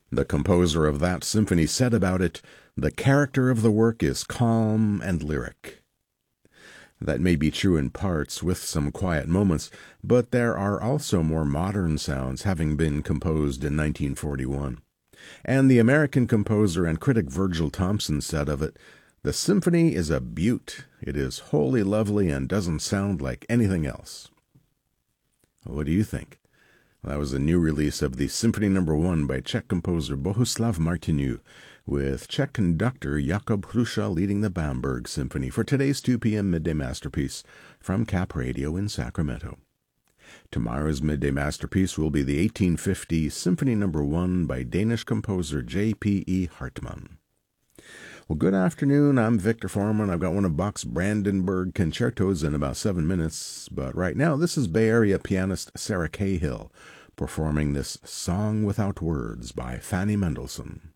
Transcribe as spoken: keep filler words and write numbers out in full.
The composer of that symphony said about it, "The character of the work is calm and lyric." That may be true in parts, with some quiet moments, but there are also more modern sounds, having been composed in nineteen forty-one. And the American composer and critic Virgil Thompson said of it, "The symphony is a beaut. It is wholly lovely and doesn't sound like anything else." What do you think? That was a new release of the Symphony Number One by Czech composer Bohuslav Martinu, with Czech conductor Jakub Hruša leading the Bamberg Symphony for today's two p.m. Midday Masterpiece from Cap Radio in Sacramento. Tomorrow's Midday Masterpiece will be the eighteen fifty Symphony Number One by Danish composer J P E Hartmann. Well, good afternoon. I'm Victor Foreman. I've got one of Bach's Brandenburg concertos in about seven minutes. But right now, this is Bay Area pianist Sarah Cahill performing this Song Without Words by Fanny Mendelssohn.